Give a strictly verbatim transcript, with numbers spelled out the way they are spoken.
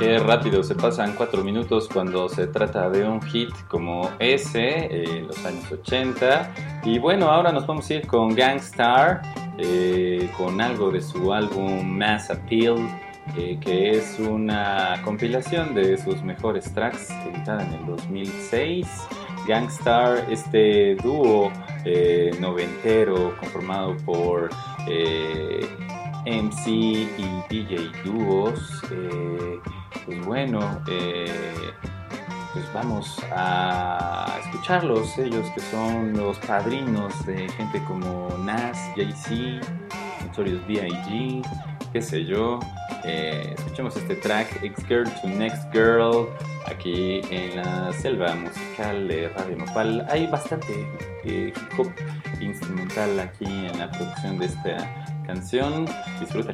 Qué rápido se pasan cuatro minutos cuando se trata de un hit como ese, eh, en los años ochenta. Y bueno, ahora nos vamos a ir con Gang Starr, eh, con algo de su álbum Mass Appeal, eh, que es una compilación de sus mejores tracks, editada en el dos mil seis. Gang Starr, este dúo eh, noventero conformado por eh, M C y D J dúos, eh, pues bueno, eh, pues vamos a escucharlos, ellos que son los padrinos de gente como Nas, Jay-Z, Notorious B I G, qué sé yo. Eh, escuchemos este track, Ex Girl to Next Girl, aquí en la selva musical de Radio Nopal. Hay bastante eh, hip hop instrumental aquí en la producción de esta canción. Disfruta.